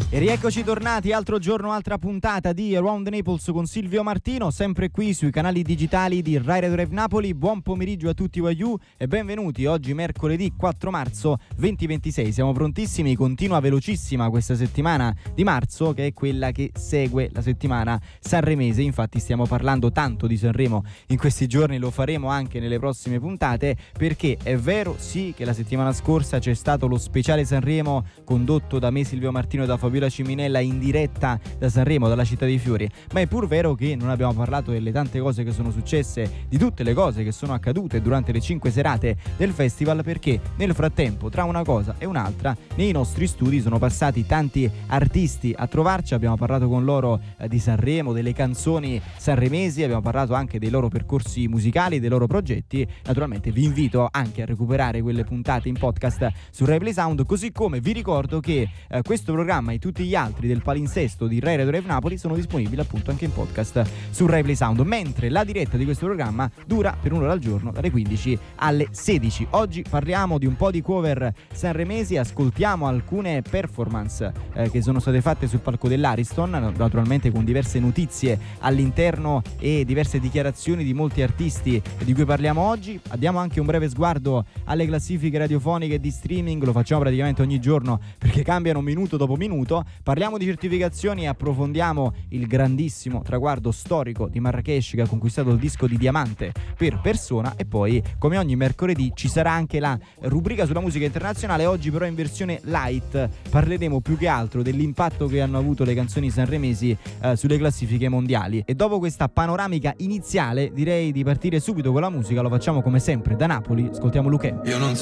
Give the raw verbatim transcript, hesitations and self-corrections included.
E rieccoci tornati, altro giorno, altra puntata di Around Naples con Silvio Martino, sempre qui sui canali digitali di Rai Radio Rev Napoli. Buon pomeriggio a tutti Waiu e benvenuti. Oggi mercoledì quattro marzo duemilaventisei, siamo prontissimi, continua velocissima questa settimana di marzo che è quella che segue la settimana sanremese. Infatti stiamo parlando tanto di Sanremo in questi giorni, lo faremo anche nelle prossime puntate, perché è vero sì che la settimana scorsa c'è stato lo speciale Sanremo condotto da me, Silvio Martino, e da Fabiola Ciminella in diretta da Sanremo, dalla Città dei Fiori, ma è pur vero che non abbiamo parlato delle tante cose che sono successe, di tutte le cose che sono accadute durante le cinque serate del festival, perché nel frattempo, tra una cosa e un'altra, nei nostri studi sono passati tanti artisti a trovarci. Abbiamo parlato con loro eh, di Sanremo, delle canzoni sanremesi, abbiamo parlato anche dei loro percorsi musicali, dei loro progetti. Naturalmente vi invito anche a recuperare quelle puntate in podcast su Replay Sound, così come vi ricordo che eh, questo programma e tutti gli altri del palinsesto di Rai Radio Rev Napoli sono disponibili appunto anche in podcast su Replay Sound, mentre la diretta di questo programma dura per un'ora al giorno dalle quindici alle sedici. Oggi parliamo di un po' di cover sanremesi, ascoltiamo alcune performance eh, che sono state fatte sul palco dell'Ariston, naturalmente con diverse notizie all'interno e diverse dichiarazioni di molti artisti di cui parliamo oggi. Diamo anche un breve sguardo alle classifiche radiofoniche e di streaming, lo facciamo praticamente ogni giorno perché cambiano minuto dopo minuto. Parliamo di certificazioni e approfondiamo il grandissimo traguardo storico di Marrakesh, che ha conquistato il disco di diamante per persona. E poi, come ogni mercoledì, ci sarà anche la rubrica sulla musica internazionale. Oggi però in versione light parleremo più che altro dell'impatto che hanno avuto le canzoni sanremesi eh, sulle classifiche mondiali. E dopo questa panoramica iniziale direi di partire subito con la musica. Lo facciamo come sempre da Napoli, ascoltiamo Luchè. Io non